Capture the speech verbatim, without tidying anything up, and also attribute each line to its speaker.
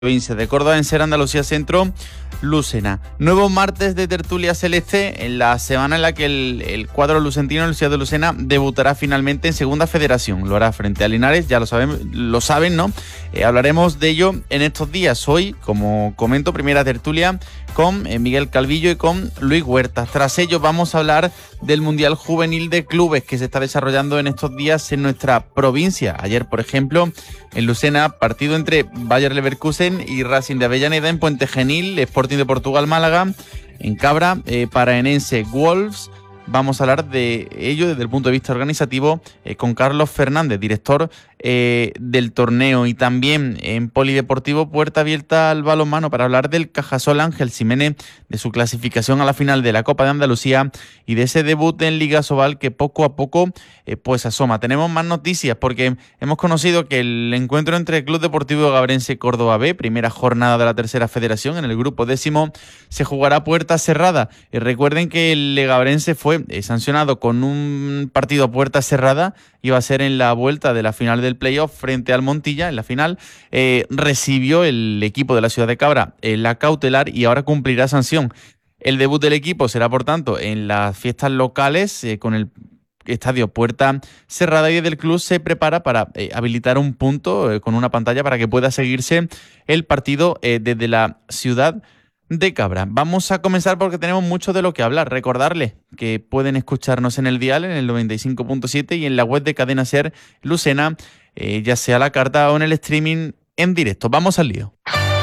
Speaker 1: Provincia de Córdoba, en Ser Andalucía Centro, Lucena. Nuevo martes de tertulia celeste en la semana en la que el, el cuadro lucentino, el Ciudad de Lucena, debutará finalmente en Segunda Federación. Lo hará frente a Linares, ya lo saben, lo saben, ¿no? Eh, hablaremos de ello en estos días. Hoy, como comento, primera tertulia con eh, Miguel Calvillo y con Luis Huertas. Tras ello vamos a hablar del Mundial Juvenil de Clubes que se está desarrollando en estos días en nuestra provincia. Ayer, por ejemplo, en Lucena, partido entre Bayer Leverkusen y Racing de Avellaneda. En Puente Genil, Sporting de Portugal Málaga. En Cabra, eh, Paraenense Wolves. Vamos a hablar de ello desde el punto de vista organizativo eh, con Carlos Fernández, director eh, del torneo. Y también en Polideportivo, puerta abierta al balonmano para hablar del Cajasol Ángel Ximénez, de su clasificación a la final de la Copa de Andalucía y de ese debut en Liga Sobal que poco a poco eh, pues asoma. Tenemos más noticias porque hemos conocido que el encuentro entre el Club Deportivo Gabrense Córdoba B, primera jornada de la tercera federación en el grupo décimo, se jugará a puerta cerrada. Eh, recuerden que el Gabrense fue eh, sancionado con un partido a puerta cerrada, iba a ser en la vuelta de la final del playoff frente al Montilla, en la final. Eh, recibió el equipo de la ciudad de Cabra eh, la cautelar y ahora cumplirá sanción. El debut del equipo será, por tanto, en las fiestas locales eh, con el estadio puerta cerrada, y desde el club se prepara para eh, habilitar un punto eh, con una pantalla para que pueda seguirse el partido eh, desde la ciudad de Cabra. Vamos a comenzar porque tenemos mucho de lo que hablar. Recordarles que pueden escucharnos en el dial, en el noventa y cinco punto siete, y en la web de Cadena Ser Lucena, eh, ya sea a la carta o en el streaming en directo. Vamos al lío.